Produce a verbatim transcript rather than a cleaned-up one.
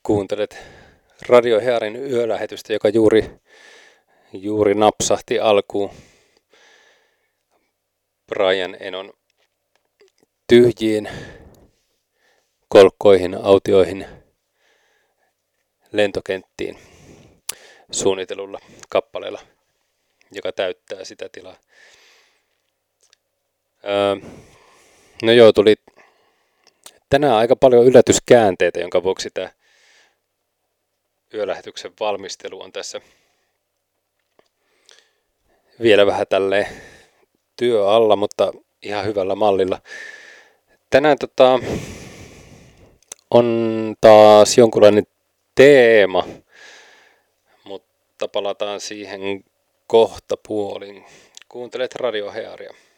Kuuntelet Radio Hearin yölähetystä, joka juuri, juuri napsahti alkuun Brian Enon tyhjiin kolkkoihin, autioihin, lentokenttiin suunnitelulla kappaleella, joka täyttää sitä tilaa. Öö, no joo, tuli tänään aika paljon yllätyskäänteitä, jonka vuoksi tämä yölähetyksen valmistelu on tässä vielä vähän tälleen työ alla, mutta ihan hyvällä mallilla. Tänään tota, on taas jonkunlainen teema, mutta palataan siihen kohta puolin. Kuuntelet Radio Hearia.